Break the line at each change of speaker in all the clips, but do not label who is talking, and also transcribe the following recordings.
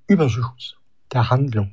Überschuss der Handlung.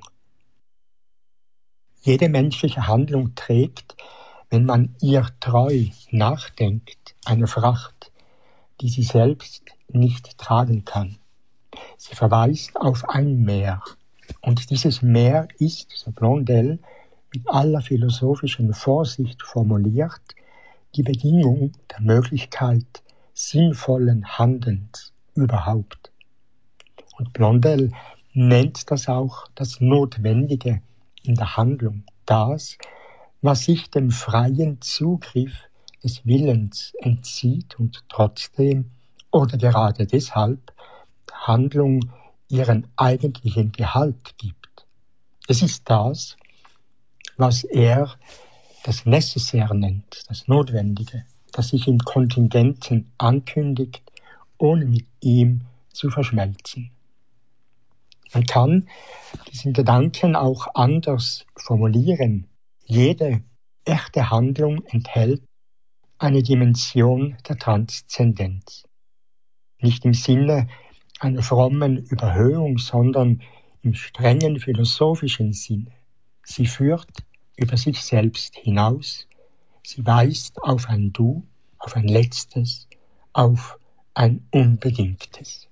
Jede menschliche Handlung trägt, wenn man ihr treu nachdenkt, eine Fracht, die sie selbst nicht tragen kann. Sie verweist auf ein Meer. Und dieses Meer ist, so Blondel, mit aller philosophischen Vorsicht formuliert, die Bedingung der Möglichkeit sinnvollen Handelns überhaupt. Und Blondel nennt das auch das Notwendige in der Handlung, das, was sich dem freien Zugriff des Willens entzieht und trotzdem oder gerade deshalb der Handlung ihren eigentlichen Gehalt gibt. Es ist das, was er das Necessaire nennt, das Notwendige, das sich im Kontingenten ankündigt, ohne mit ihm zu verschmelzen. Man kann diesen Gedanken auch anders formulieren. Jede echte Handlung enthält eine Dimension der Transzendenz. Nicht im Sinne einer frommen Überhöhung, sondern im strengen philosophischen Sinne. Sie führt über sich selbst hinaus. Sie weist auf ein Du, auf ein Letztes, auf ein Unbedingtes.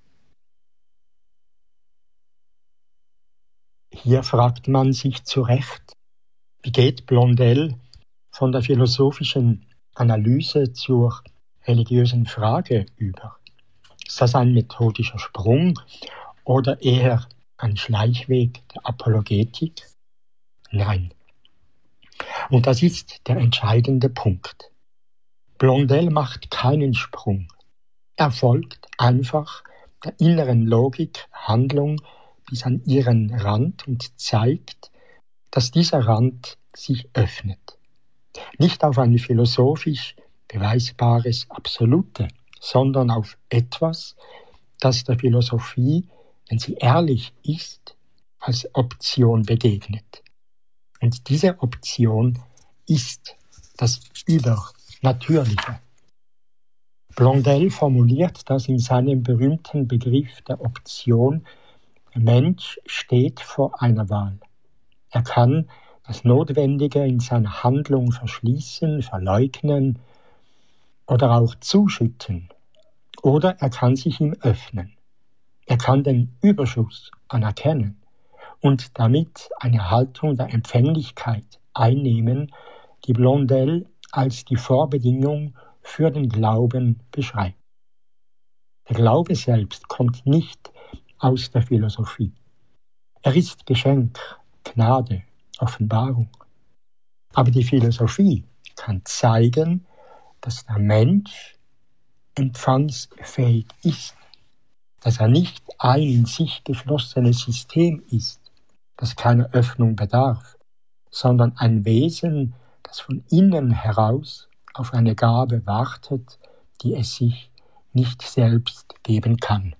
Hier fragt man sich zu Recht, wie geht Blondel von der philosophischen Analyse zur religiösen Frage über? Ist das ein methodischer Sprung oder eher ein Schleichweg der Apologetik? Nein. Und das ist der entscheidende Punkt. Blondel macht keinen Sprung. Er folgt einfach der inneren Logik Handlung bis an ihren Rand und zeigt, dass dieser Rand sich öffnet. Nicht auf ein philosophisch beweisbares Absolute, sondern auf etwas, das der Philosophie, wenn sie ehrlich ist, als Option begegnet. Und diese Option ist das Übernatürliche. Blondel formuliert das in seinem berühmten Begriff der Option: Der Mensch steht vor einer Wahl. Er kann das Notwendige in seiner Handlung verschließen, verleugnen oder auch zuschütten. Oder er kann sich ihm öffnen. Er kann den Überschuss anerkennen und damit eine Haltung der Empfänglichkeit einnehmen, die Blondel als die Vorbedingung für den Glauben beschreibt. Der Glaube selbst kommt nicht aus der Philosophie. Er ist Geschenk, Gnade, Offenbarung. Aber die Philosophie kann zeigen, dass der Mensch empfangsfähig ist, dass er nicht ein in sich geschlossenes System ist, das keiner Öffnung bedarf, sondern ein Wesen, das von innen heraus auf eine Gabe wartet, die es sich nicht selbst geben kann.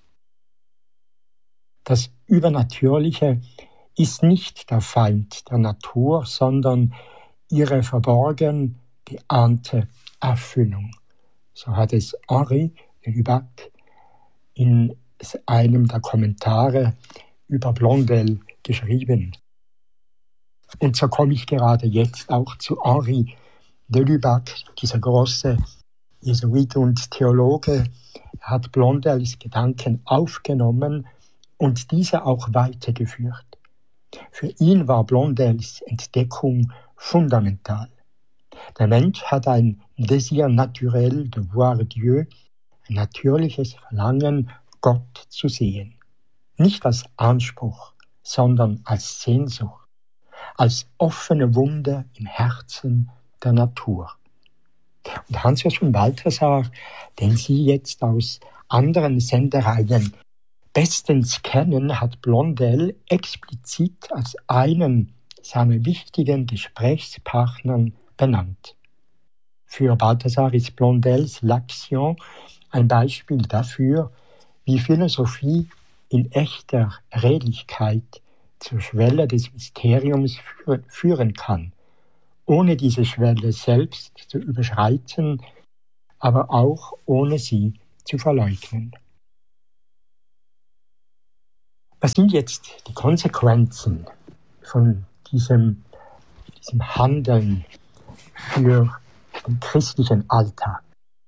Das Übernatürliche ist nicht der Feind der Natur, sondern ihre verborgen geahnte Erfüllung. So hat es Henri de Lubac in einem der Kommentare über Blondel geschrieben. Und so komme ich gerade jetzt auch zu Henri de Lubac, dieser große Jesuit und Theologe. Er hat Blondels Gedanken aufgenommen und diese auch weitergeführt. Für ihn war Blondels Entdeckung fundamental. Der Mensch hat ein Désir naturel de voir Dieu, ein natürliches Verlangen, Gott zu sehen. Nicht als Anspruch, sondern als Sehnsucht, als offene Wunde im Herzen der Natur. Und Hans-Joachim Balthasar, den Sie jetzt aus anderen Sendereien bestens kennen, hat Blondel explizit als einen seiner wichtigen Gesprächspartnern benannt. Für Balthasar ist Blondels L'Action ein Beispiel dafür, wie Philosophie in echter Redlichkeit zur Schwelle des Mysteriums führen kann, ohne diese Schwelle selbst zu überschreiten, aber auch ohne sie zu verleugnen. Was sind jetzt die Konsequenzen von diesem Handeln für den christlichen Alltag?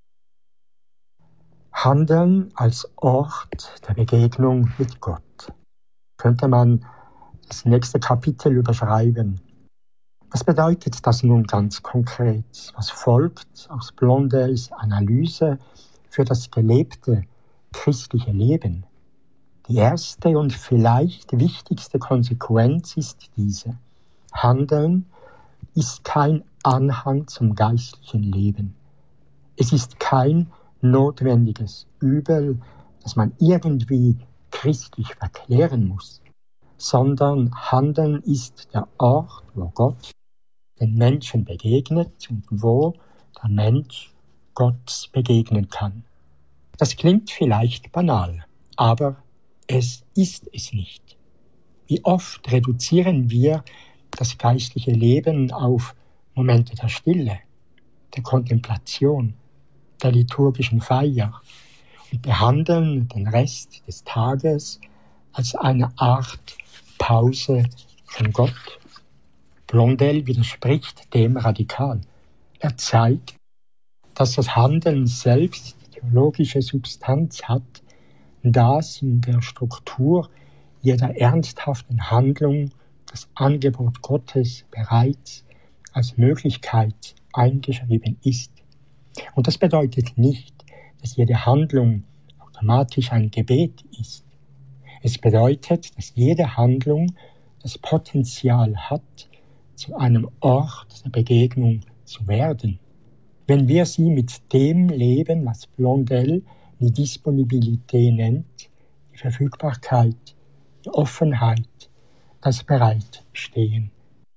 Handeln als Ort der Begegnung mit Gott. Könnte man das nächste Kapitel überschreiben. Was bedeutet das nun ganz konkret? Was folgt aus Blondels Analyse für das gelebte christliche Leben? Die erste und vielleicht wichtigste Konsequenz ist diese. Handeln ist kein Anhang zum geistlichen Leben. Es ist kein notwendiges Übel, das man irgendwie christlich verklären muss, sondern Handeln ist der Ort, wo Gott den Menschen begegnet und wo der Mensch Gott begegnen kann. Das klingt vielleicht banal, aber es ist es nicht. Wie oft reduzieren wir das geistliche Leben auf Momente der Stille, der Kontemplation, der liturgischen Feier und behandeln den Rest des Tages als eine Art Pause von Gott. Blondel widerspricht dem radikal. Er zeigt, dass das Handeln selbst theologische Substanz hat, das in der Struktur jeder ernsthaften Handlung das Angebot Gottes bereits als Möglichkeit eingeschrieben ist. Und das bedeutet nicht, dass jede Handlung automatisch ein Gebet ist. Es bedeutet, dass jede Handlung das Potenzial hat, zu einem Ort der Begegnung zu werden. Wenn wir sie mit dem leben, was Blondel die Disponibilität nennt, die Verfügbarkeit, die Offenheit, das Bereitstehen.